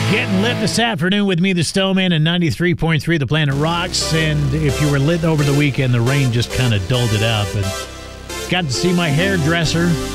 Getting lit this afternoon with me, the Snowman, and 93.3 The Planet Rocks. And if you were lit over the weekend, the rain just kind of dulled it out. But got to see my hairdresser